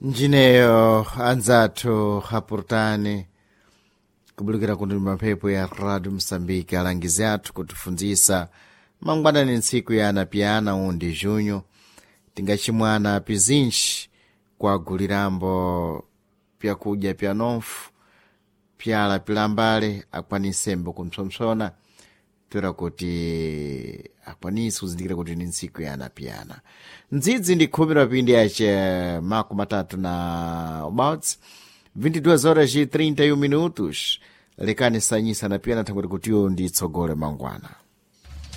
njineyo anzathu apurtani kubulukira kuti mamphepo ya radio Msambiki alangizi athu kutifunzisa mangwana ni ntsiku ya anapiyana undi junho tingachimwana pizinji kwagulirambo pyakudya pya nofu pyala pilambale akwanisembo kumpsomsona tora kuti akwanisi kuzindikira kuti ni ntsiku ya anapiyana ndzidzi ndi khumi lapindi yace mako matatu na about 22 horas e 31 minutos lekani sanyisa na piyana tangoti kutiyo ndi tsogole mangwana.